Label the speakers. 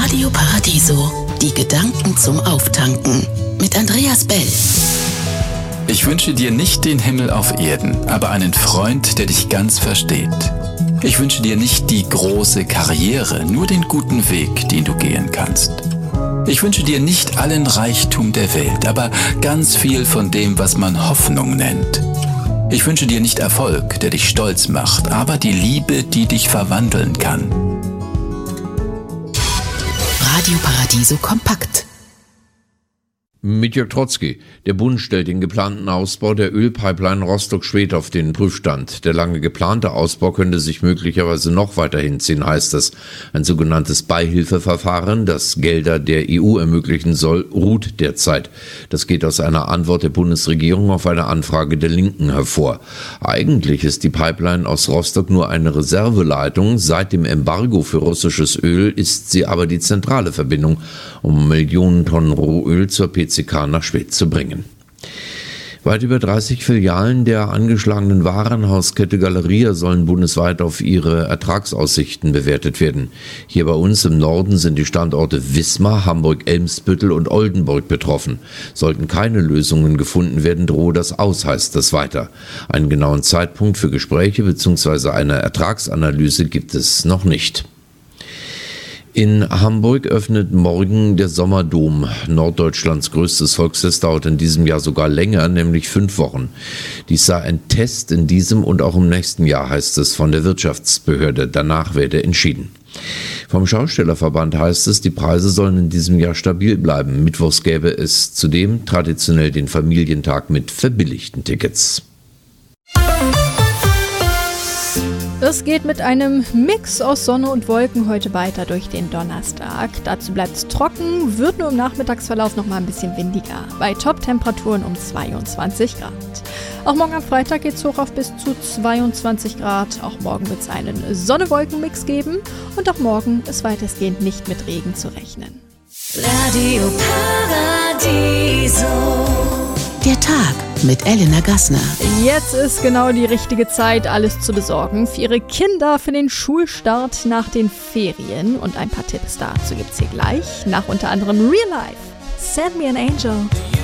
Speaker 1: Radio Paradiso, die Gedanken zum Auftanken mit Andreas Bell.
Speaker 2: Ich wünsche dir nicht den Himmel auf Erden, aber einen Freund, der dich ganz versteht. Ich wünsche dir nicht die große Karriere, nur den guten Weg, den du gehen kannst. Ich wünsche dir nicht allen Reichtum der Welt, aber ganz viel von dem, was man Hoffnung nennt. Ich wünsche dir nicht Erfolg, der dich stolz macht, aber die Liebe, die dich verwandeln kann.
Speaker 1: Radio Paradiso kompakt.
Speaker 3: Mit Jörg Trotzki. Der Bund stellt den geplanten Ausbau der Ölpipeline Rostock-Schwedt auf den Prüfstand. Der lange geplante Ausbau könnte sich möglicherweise noch weiter hinziehen, heißt es. Ein sogenanntes Beihilfeverfahren, das Gelder der EU ermöglichen soll, ruht derzeit. Das geht aus einer Antwort der Bundesregierung auf eine Anfrage der Linken hervor. Eigentlich ist die Pipeline aus Rostock nur eine Reserveleitung. Seit dem Embargo für russisches Öl ist sie aber die zentrale Verbindung, um Millionen Tonnen Rohöl zur PCK nach Schwedt zu bringen. Weit über 30 Filialen der angeschlagenen Warenhauskette Galeria sollen bundesweit auf ihre Ertragsaussichten bewertet werden. Hier bei uns im Norden sind die Standorte Wismar, Hamburg-Elmsbüttel und Oldenburg betroffen. Sollten keine Lösungen gefunden werden, drohe das aus, heißt es weiter. Einen genauen Zeitpunkt für Gespräche bzw. eine Ertragsanalyse gibt es noch nicht. In Hamburg öffnet morgen der Sommerdom. Norddeutschlands größtes Volksfest dauert in diesem Jahr sogar länger, nämlich 5 Wochen. Dies sei ein Test in diesem und auch im nächsten Jahr, heißt es von der Wirtschaftsbehörde. Danach werde entschieden. Vom Schaustellerverband heißt es, die Preise sollen in diesem Jahr stabil bleiben. Mittwochs gäbe es zudem traditionell den Familientag mit verbilligten Tickets.
Speaker 4: Es geht mit einem Mix aus Sonne und Wolken heute weiter durch den Donnerstag. Dazu bleibt es trocken, wird nur im Nachmittagsverlauf noch mal ein bisschen windiger. Bei Top-Temperaturen um 22 Grad. Auch morgen am Freitag geht es hoch auf bis zu 22 Grad. Auch morgen wird es einen Sonne-Wolken-Mix geben. Und auch morgen ist weitestgehend nicht mit Regen zu rechnen.
Speaker 1: Radio Paradiso. Der Tag mit Elena Gassner.
Speaker 4: Jetzt ist genau die richtige Zeit, alles zu besorgen für Ihre Kinder für den Schulstart nach den Ferien. Und ein paar Tipps dazu gibt's hier gleich, nach unter anderem Real Life, Send Me an Angel.